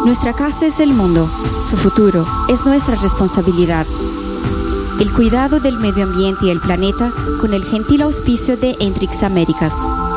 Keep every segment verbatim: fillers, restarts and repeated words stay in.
Nuestra casa es el mundo, su futuro es nuestra responsabilidad. El cuidado del medio ambiente y el planeta con el gentil auspicio de Entrix Américas.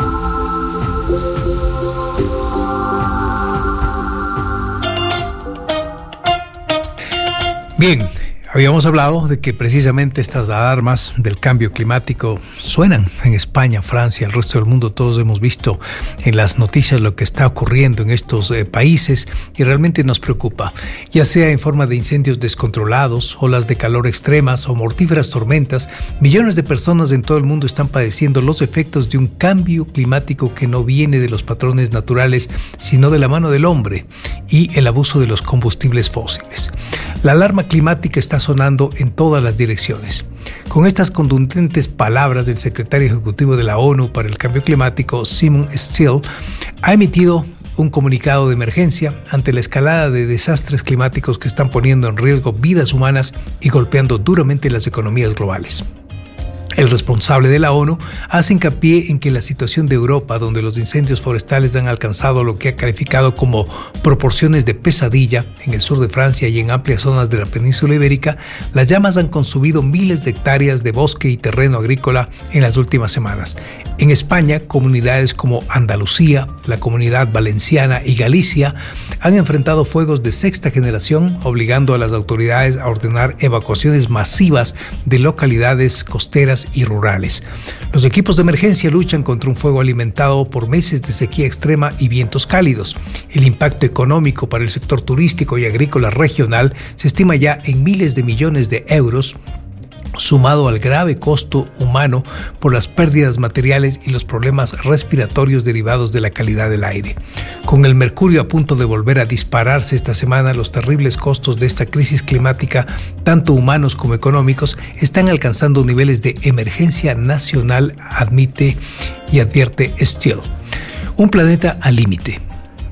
Bien, habíamos hablado de que precisamente estas alarmas del cambio climático suenan en España, Francia, el resto del mundo. Todos hemos visto en las noticias lo que está ocurriendo en estos eh, países y realmente nos preocupa, ya sea en forma de incendios descontrolados, olas de calor extremas o mortíferas tormentas. Millones de personas en todo el mundo están padeciendo los efectos de un cambio climático que no viene de los patrones naturales, sino de la mano del hombre y el abuso de los combustibles fósiles. La alarma climática está sonando en todas las direcciones. Con estas contundentes palabras del secretario ejecutivo de la ONU para el Cambio Climático, Simon Stiell, ha emitido un comunicado de emergencia ante la escalada de desastres climáticos que están poniendo en riesgo vidas humanas y golpeando duramente las economías globales. El responsable de la ONU hace hincapié en que la situación de Europa, donde los incendios forestales han alcanzado lo que ha calificado como proporciones de pesadilla en el sur de Francia y en amplias zonas de la península ibérica, las llamas han consumido miles de hectáreas de bosque y terreno agrícola en las últimas semanas. En España, comunidades como Andalucía, la Comunidad Valenciana y Galicia han enfrentado fuegos de sexta generación, obligando a las autoridades a ordenar evacuaciones masivas de localidades costeras y rurales. Los equipos de emergencia luchan contra un fuego alimentado por meses de sequía extrema y vientos cálidos. El impacto económico para el sector turístico y agrícola regional se estima ya en miles de millones de euros, sumado al grave costo humano por las pérdidas materiales y los problemas respiratorios derivados de la calidad del aire. Con el mercurio a punto de volver a dispararse esta semana, los terribles costos de esta crisis climática, tanto humanos como económicos, están alcanzando niveles de emergencia nacional, admite y advierte Stiell. Un planeta al límite.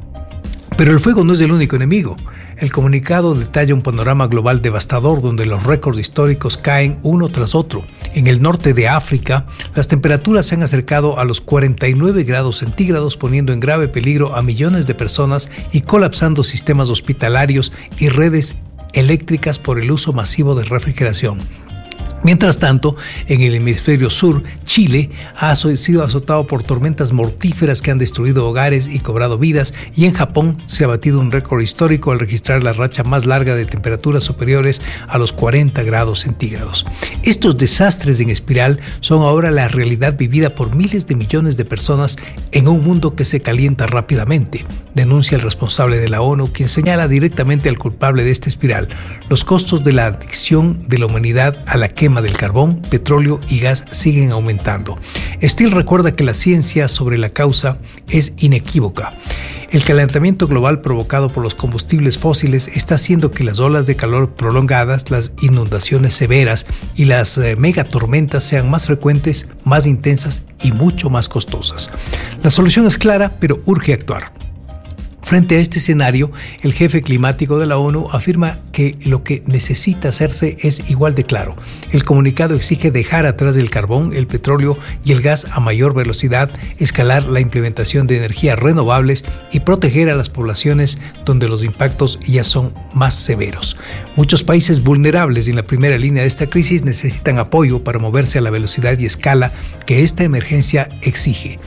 Pero el fuego no es el único enemigo. El comunicado detalla un panorama global devastador donde los récords históricos caen uno tras otro. En el norte de África, las temperaturas se han acercado a los cuarenta y nueve grados centígrados, poniendo en grave peligro a millones de personas y colapsando sistemas hospitalarios y redes eléctricas por el uso masivo de refrigeración. Mientras tanto, en el hemisferio sur, Chile ha sido azotado por tormentas mortíferas que han destruido hogares y cobrado vidas, y en Japón se ha batido un récord histórico al registrar la racha más larga de temperaturas superiores a los cuarenta grados centígrados. Estos desastres en espiral son ahora la realidad vivida por miles de millones de personas en un mundo que se calienta rápidamente, denuncia el responsable de la ONU, quien señala directamente al culpable de esta espiral: los costos de la adicción de la humanidad a la quema del carbón, petróleo y gas siguen aumentando. Stiell recuerda que la ciencia sobre la causa es inequívoca. El calentamiento global provocado por los combustibles fósiles está haciendo que las olas de calor prolongadas, las inundaciones severas y las eh, megatormentas sean más frecuentes, más intensas y mucho más costosas. La solución es clara, pero urge actuar. Frente a este escenario, el jefe climático de la ONU afirma que lo que necesita hacerse es igual de claro. El comunicado exige dejar atrás el carbón, el petróleo y el gas a mayor velocidad, escalar la implementación de energías renovables y proteger a las poblaciones donde los impactos ya son más severos. Muchos países vulnerables en la primera línea de esta crisis necesitan apoyo para moverse a la velocidad y escala que esta emergencia exige.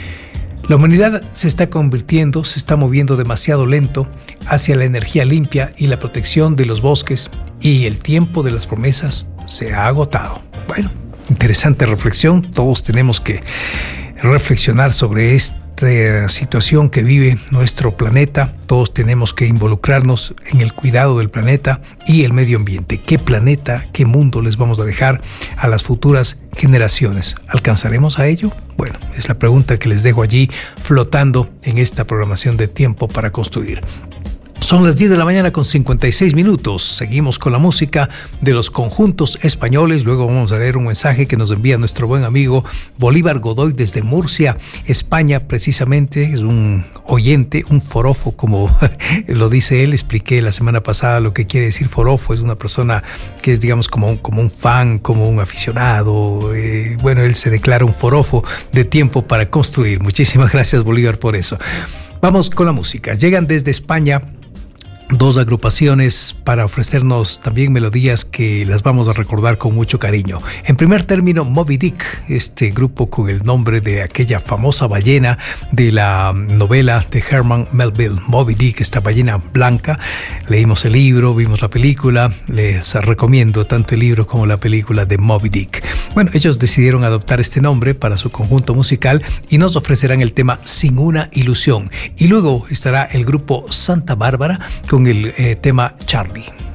La humanidad se está convirtiendo, se está moviendo demasiado lento hacia la energía limpia y la protección de los bosques, y el tiempo de las promesas se ha agotado. Bueno, interesante reflexión. Todos tenemos que reflexionar sobre esta situación que vive nuestro planeta. Todos tenemos que involucrarnos en el cuidado del planeta y el medio ambiente. ¿Qué planeta, qué mundo les vamos a dejar a las futuras generaciones? ¿Alcanzaremos a ello? Bueno, es la pregunta que les dejo allí flotando en esta programación de Tiempo para Construir. Son las diez de la mañana con cincuenta y seis minutos. Seguimos con la música de los conjuntos españoles. Luego vamos a leer un mensaje que nos envía nuestro buen amigo Bolívar Godoy desde Murcia, España, precisamente. Es un oyente, un forofo, como lo dice él. Expliqué la semana pasada lo que quiere decir forofo. Es una persona que es, digamos, como un, como un fan, como un aficionado. Eh, bueno, él se declara un forofo de Tiempo para Construir. Muchísimas gracias, Bolívar, por eso. Vamos con la música. Llegan desde España dos agrupaciones para ofrecernos también melodías que las vamos a recordar con mucho cariño. En primer término, Moby Dick, este grupo con el nombre de aquella famosa ballena de la novela de Herman Melville, Moby Dick, esta ballena blanca. Leímos el libro, vimos la película, les recomiendo tanto el libro como la película de Moby Dick. Bueno, ellos decidieron adoptar este nombre para su conjunto musical y nos ofrecerán el tema Sin una ilusión. Y luego estará el grupo Santa Bárbara con el eh, tema Charlie.